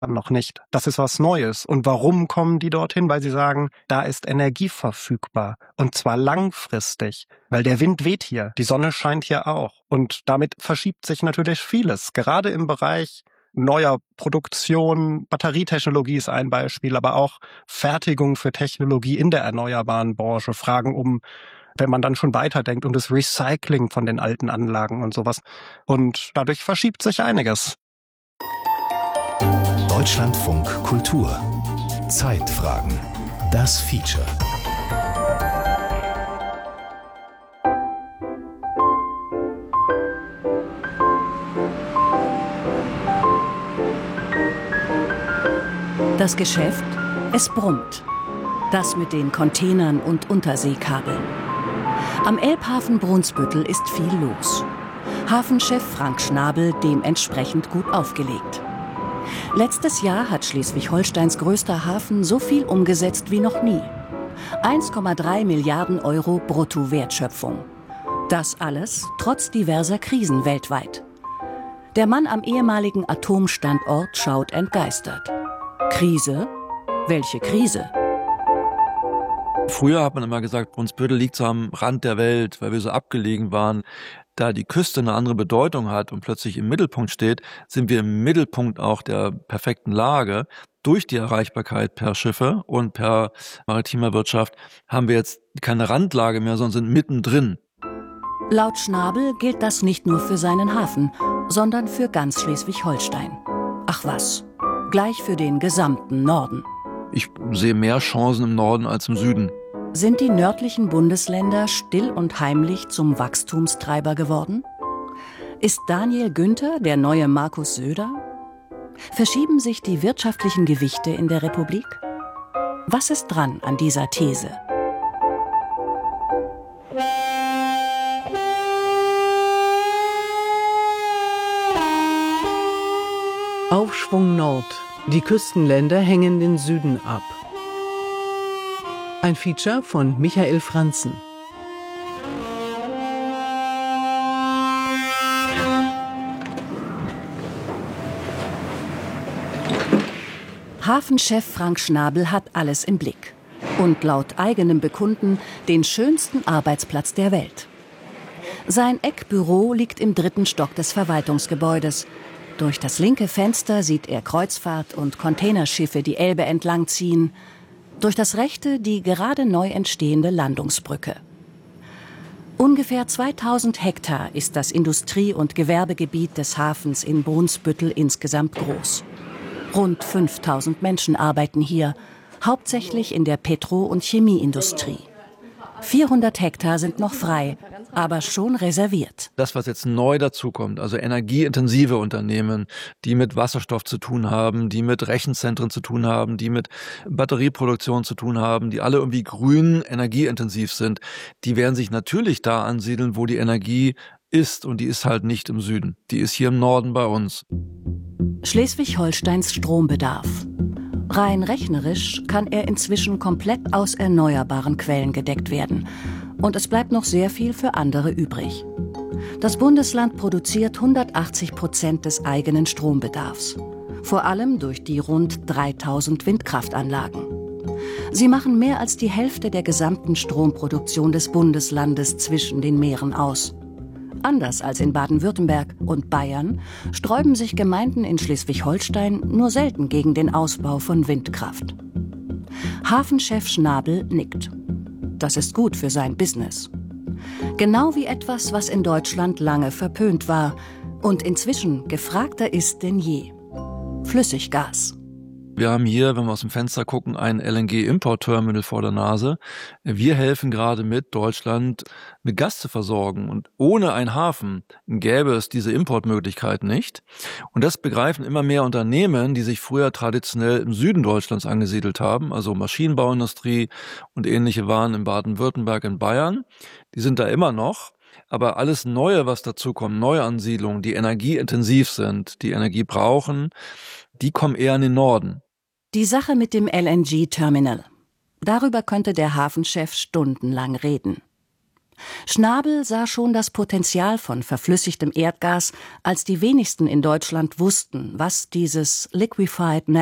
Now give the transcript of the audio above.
noch nicht. Das ist was Neues. Und warum kommen die dorthin? Weil sie sagen, da ist Energie verfügbar. Und zwar langfristig. Weil der Wind weht hier. Die Sonne scheint hier auch. Und damit verschiebt sich natürlich vieles. Gerade im Bereich neuer Produktion. Batterietechnologie ist ein Beispiel, aber auch Fertigung für Technologie in der erneuerbaren Branche. Fragen wenn man dann schon weiterdenkt, um das Recycling von den alten Anlagen und sowas. Und dadurch verschiebt sich einiges. Deutschlandfunk Kultur. Zeitfragen. Das Feature. Das Geschäft, es brummt. Das mit den Containern und Unterseekabeln. Am Elbhafen Brunsbüttel ist viel los. Hafenchef Frank Schnabel dementsprechend gut aufgelegt. Letztes Jahr hat Schleswig-Holsteins größter Hafen so viel umgesetzt wie noch nie. 1,3 Milliarden Euro Bruttowertschöpfung. Das alles trotz diverser Krisen weltweit. Der Mann am ehemaligen Atomstandort schaut entgeistert. Krise? Welche Krise? Früher hat man immer gesagt, Brunsbüttel liegt so am Rand der Welt, weil wir so abgelegen waren. Da die Küste eine andere Bedeutung hat und plötzlich im Mittelpunkt steht, sind wir im Mittelpunkt auch der perfekten Lage. Durch die Erreichbarkeit per Schiffe und per maritimer Wirtschaft haben wir jetzt keine Randlage mehr, sondern sind mittendrin. Laut Schnabel gilt das nicht nur für seinen Hafen, sondern für ganz Schleswig-Holstein. Ach was, gleich für den gesamten Norden. Ich sehe mehr Chancen im Norden als im Süden. Sind die nördlichen Bundesländer still und heimlich zum Wachstumstreiber geworden? Ist Daniel Günther der neue Markus Söder? Verschieben sich die wirtschaftlichen Gewichte in der Republik? Was ist dran an dieser These? Aufschwung Nord. Die Küstenländer hängen den Süden ab. Ein Feature von Michael Franzen. Hafenchef Frank Schnabel hat alles im Blick. Und laut eigenem Bekunden den schönsten Arbeitsplatz der Welt. Sein Eckbüro liegt im 3. Stock des Verwaltungsgebäudes. Durch das linke Fenster sieht er Kreuzfahrt- und Containerschiffe die Elbe entlang ziehen. Durch das rechte die gerade neu entstehende Landungsbrücke. Ungefähr 2000 Hektar ist das Industrie- und Gewerbegebiet des Hafens in Brunsbüttel insgesamt groß. Rund 5000 Menschen arbeiten hier, hauptsächlich in der Petro- und Chemieindustrie. 400 Hektar sind noch frei, aber schon reserviert. Das, was jetzt neu dazukommt, also energieintensive Unternehmen, die mit Wasserstoff zu tun haben, die mit Rechenzentren zu tun haben, die mit Batterieproduktion zu tun haben, die alle irgendwie grün energieintensiv sind, die werden sich natürlich da ansiedeln, wo die Energie ist. Und die ist halt nicht im Süden. Die ist hier im Norden bei uns. Schleswig-Holsteins Strombedarf. Rein rechnerisch kann er inzwischen komplett aus erneuerbaren Quellen gedeckt werden. Und es bleibt noch sehr viel für andere übrig. Das Bundesland produziert 180% des eigenen Strombedarfs. Vor allem durch die rund 3000 Windkraftanlagen. Sie machen mehr als die Hälfte der gesamten Stromproduktion des Bundeslandes zwischen den Meeren aus. Anders als in Baden-Württemberg und Bayern sträuben sich Gemeinden in Schleswig-Holstein nur selten gegen den Ausbau von Windkraft. Hafenchef Schnabel nickt. Das ist gut für sein Business. Genau wie etwas, was in Deutschland lange verpönt war und inzwischen gefragter ist denn je. Flüssiggas. Wir haben hier, wenn wir aus dem Fenster gucken, ein LNG-Import-Terminal vor der Nase. Wir helfen gerade mit, Deutschland mit Gas zu versorgen. Und ohne einen Hafen gäbe es diese Importmöglichkeit nicht. Und das begreifen immer mehr Unternehmen, die sich früher traditionell im Süden Deutschlands angesiedelt haben, also Maschinenbauindustrie und ähnliche waren in Baden-Württemberg, in Bayern. Die sind da immer noch. Aber alles Neue, was dazukommt, Neuansiedlungen, die energieintensiv sind, die Energie brauchen, die kommen eher in den Norden. Die Sache mit dem LNG-Terminal. Darüber könnte der Hafenchef stundenlang reden. Schnabel sah schon das Potenzial von verflüssigtem Erdgas, als die wenigsten in Deutschland wussten, was dieses Liquefied